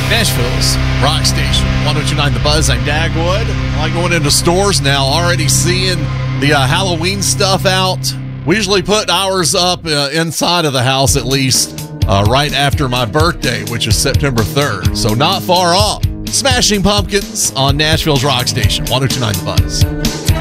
Nashville's Rock Station, 102.9 The Buzz. I'm Dagwood. I'm going into stores now, already seeing the Halloween stuff out. We usually put ours up inside of the house at least right after my birthday, which is September 3rd. So not far off. Smashing Pumpkins on Nashville's Rock Station, 102.9 The Buzz.